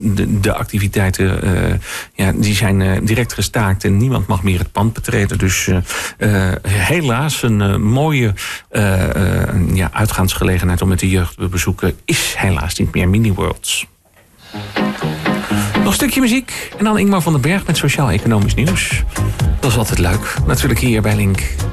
de activiteiten die zijn direct gestaakt en niemand mag meer het pand betreden. Dus helaas een mooie uitgaansgelegenheid om met de jeugd te bezoeken is helaas niet meer Mini Worlds. Nog een stukje muziek en dan Ingmar van den Berg met sociaal-economisch nieuws. Dat is altijd leuk, natuurlijk hier bij Link.